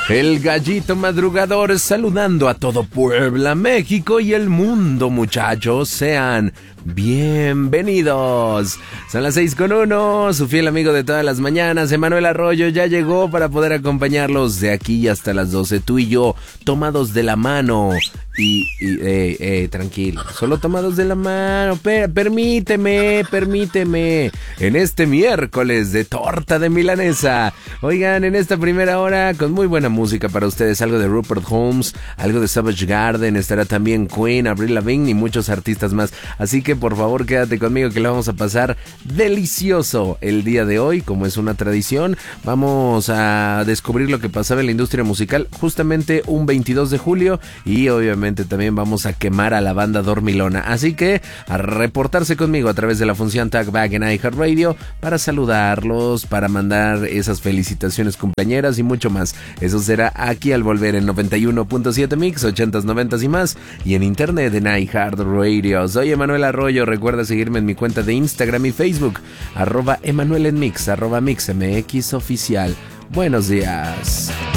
El gallito madrugador saludando a todo Puebla, México y el mundo, muchachos. Sean bienvenidos. Son las 6:01. Su fiel amigo de todas las mañanas, Emanuel Arroyo, ya llegó para poder acompañarlos de aquí hasta las 12. Tú y yo, tomados de la mano. Tranquilo, solo tomados de la mano. Permíteme. En este miércoles de torta de milanesa. Oigan, en esta primera hora, con muy buena música para ustedes. Algo de Rupert Holmes, algo de Savage Garden. Estará también Queen, Avril Lavigne y muchos artistas más. Así que por favor quédate conmigo que la vamos a pasar delicioso el día de hoy. Como es una tradición, vamos a descubrir lo que pasaba en la industria musical justamente un 22 de julio. Y obviamente también vamos a quemar a la banda dormilona. Así que a reportarse conmigo a través de la función Tag Back en iHeartRadio para saludarlos, para mandar esas felicitaciones cumpleañeras y mucho más. Eso será aquí al volver en 91.7 Mix, 80s, 90s y más, y en internet en iHeartRadio. Soy Emanuel Arroyo. Recuerda seguirme en mi cuenta de Instagram y Facebook, @Emanuel en Mix, @MixMX oficial. Buenos días.